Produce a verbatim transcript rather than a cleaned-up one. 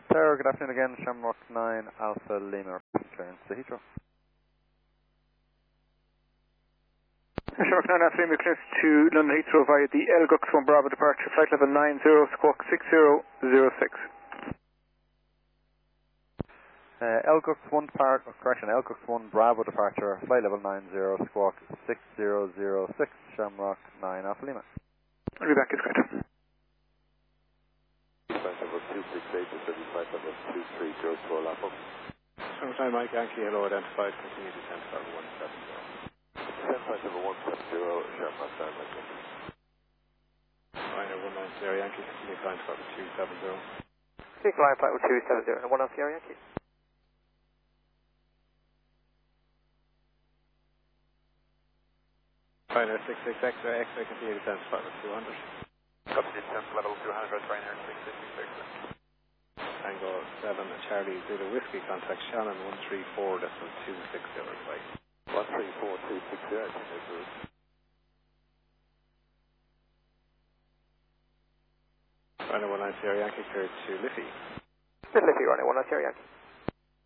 Tower, good afternoon again, Shamrock nine Alpha Lima, clearance to Heathrow. Shamrock nine Alpha Lima, clearance to London Heathrow via the L Gux one Bravo departure, flight level nine zero, squawk six zero zero six. Uh, L Gux one part, oh, correction, L Gux one Bravo departure, flight level nine zero, squawk six zero zero six, Shamrock nine Alpha Lima. I'll be back, it's great. Flight level two six eight to flight level two three zero four Lafo. Summertime Mike Yankee, hello, identified, continue descent level one seven zero. Descent flight level one seven zero, Shamrock nine Mike Yankee. Liner one nine Sierra Yankee, continue climb level two seven zero. Take line flight with two seven zero and one on Sierra Yankee. Liner six six X-ray, X-ray, continue descent flight level two hundred. Copy descent level two hundred, Ryanair six six six. Tango seven, Charlie Zulu Whiskey, contact Shannon one three four, decimal two six zero, right. one three four two six zero, I think this is. Ryanair one nine Sierra Yankee, cleared to Liffey. Liffey, running one on Sierra Yankee.